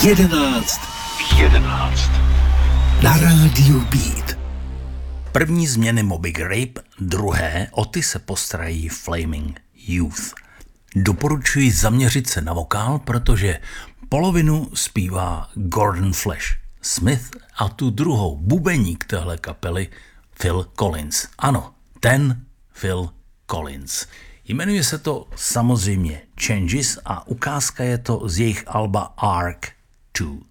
11 na rádiu Beat. První změny Moby Grape, druhé o ty se postarají Flaming Youth. Doporučuji zaměřit se na vokál, protože polovinu zpívá Gordon Flash Smith a tu druhou bubeník téhle kapely Phil Collins. Ano, ten Phil Collins. Jmenuje se to samozřejmě Changes a ukázka je to z jejich alba Arc 2.